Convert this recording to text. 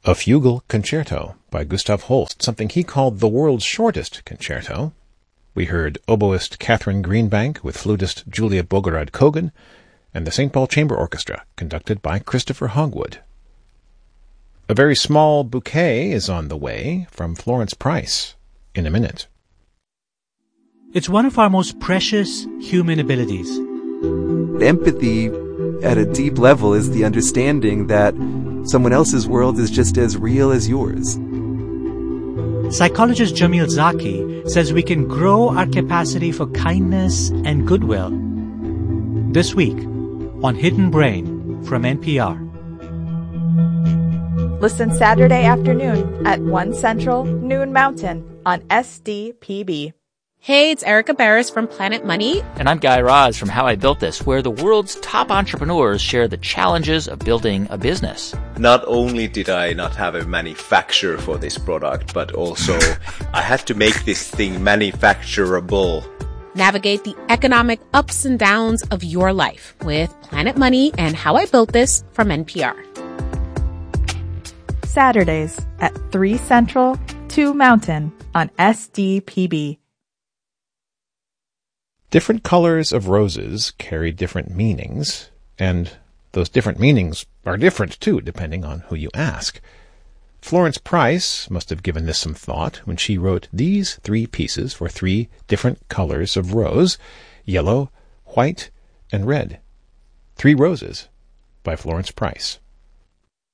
A Fugal Concerto by Gustav Holst, something he called the world's shortest concerto. We heard oboist Catherine Greenbank with flutist Julia Bogorod-Kogan and the St. Paul Chamber Orchestra, conducted by Christopher Hogwood. A very small bouquet is on the way from Florence Price in a minute. It's one of our most precious human abilities. Empathy at a deep level is the understanding that someone else's world is just as real as yours. Psychologist Jamil Zaki says we can grow our capacity for kindness and goodwill. This week on Hidden Brain from NPR. Listen Saturday afternoon at 1 Central, noon Mountain on SDPB. Hey, it's Erica Barris from Planet Money. And I'm Guy Raz from How I Built This, where the world's top entrepreneurs share the challenges of building a business. Not only did I not have a manufacturer for this product, but also I had to make this thing manufacturable. Navigate the economic ups and downs of your life with Planet Money and How I Built This from NPR. Saturdays at 3 Central, 2 Mountain on SDPB. Different colors of roses carry different meanings, and those different meanings are different, too, depending on who you ask. Florence Price must have given this some thought when she wrote these 3 pieces for 3 different colors of rose: yellow, white, and red. 3 Roses by Florence Price.